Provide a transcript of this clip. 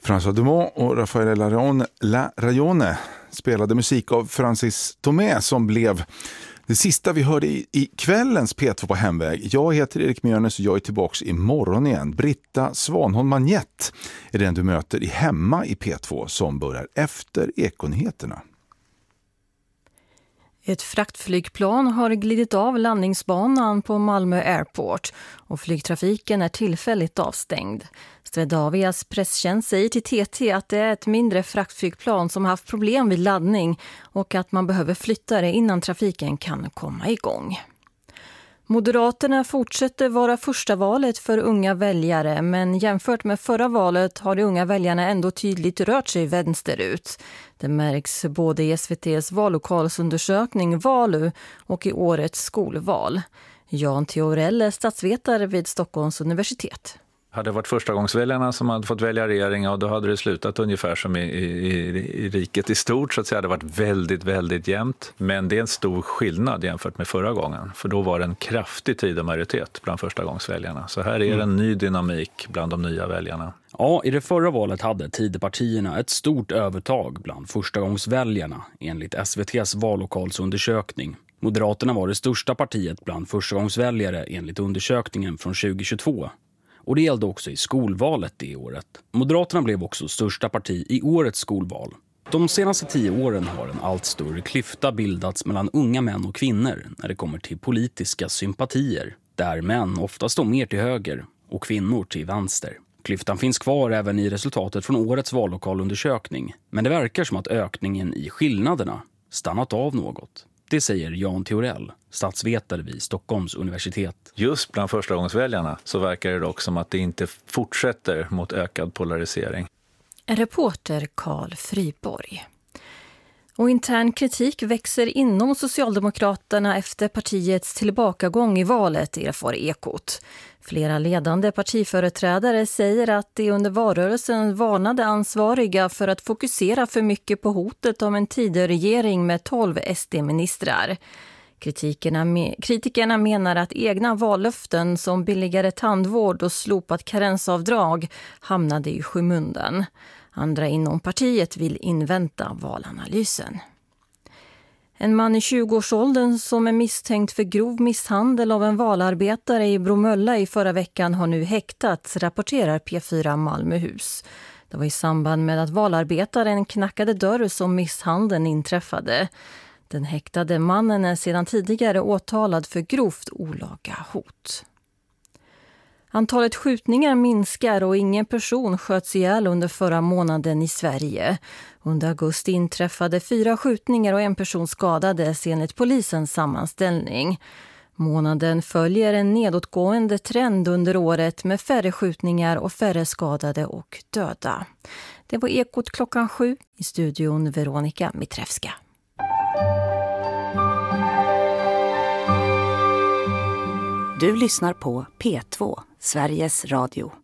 François Dumont och Raffaele Larrañone spelade musik av Francis Tomé som blev det sista vi hörde i kvällens P2 på hemväg. Jag heter Erik Mjörnes och jag är tillbaka imorgon igen. Britta Svanholm Magnett är den du möter i Hemma i P2 som börjar efter Ekonyheterna. Ett fraktflygplan har glidit av landningsbanan på Malmö Airport och flygtrafiken är tillfälligt avstängd. Swedavias presstjänst säger till TT att det är ett mindre fraktflygplan som haft problem vid laddning och att man behöver flytta det innan trafiken kan komma igång. Moderaterna fortsätter vara första valet för unga väljare, men jämfört med förra valet har de unga väljarna ändå tydligt rört sig vänsterut. Det märks både i SVT:s vallokalsundersökning Valu och i årets skolval. Jan Theorell är statsvetare vid Stockholms universitet. Hade det varit förstagångsväljarna som hade fått välja regering, och då hade det slutat ungefär som i riket i stort, så att säga. Det hade varit väldigt, väldigt jämnt. Men det är en stor skillnad jämfört med förra gången. För då var det en kraftig Tidömajoritet bland förstagångsväljarna. Så här är det en ny dynamik bland de nya väljarna. Ja, i det förra valet hade Tidöpartierna ett stort övertag bland förstagångsväljarna enligt SVT:s vallokalsundersökning. Moderaterna var det största partiet bland förstagångsväljare enligt undersökningen från 2022. Och det gällde också i skolvalet det året. Moderaterna blev också största parti i årets skolval. De senaste 10 åren har en allt större klyfta bildats mellan unga män och kvinnor när det kommer till politiska sympatier. Där män ofta står mer till höger och kvinnor till vänster. Klyftan finns kvar även i resultatet från årets vallokalundersökning. Men det verkar som att ökningen i skillnaderna stannat av något. Det säger Jan Theorell, statsvetare vid Stockholms universitet. Just bland förstagångsväljarna så verkar det dock som att det inte fortsätter mot ökad polarisering. Reporter Carl Friborg. Och intern kritik växer inom Socialdemokraterna efter partiets tillbakagång i valet, erfar Ekot. Flera ledande partiföreträdare säger att de under valrörelsen varnade ansvariga för att fokusera för mycket på hotet om en Tidöregering med 12 SD-ministrar. Kritikerna menar att egna vallöften som billigare tandvård och slopat karensavdrag hamnade i skymundan. Andra inom partiet vill invänta valanalysen. En man i 20-årsåldern som är misstänkt för grov misshandel av en valarbetare i Bromölla i förra veckan har nu häktats, rapporterar P4 Malmöhus. Det var i samband med att valarbetaren knackade dörr som misshandeln inträffade. Den häktade mannen är sedan tidigare åtalad för grovt olaga hot. Antalet skjutningar minskar och ingen person sköts ihjäl under förra månaden i Sverige. Under augusti inträffade 4 skjutningar och en person skadades enligt polisens sammanställning. Månaden följer en nedåtgående trend under året med färre skjutningar och färre skadade och döda. Det var Ekot 7:00 i studion Veronica Mitrevska. Du lyssnar på P2, Sveriges Radio.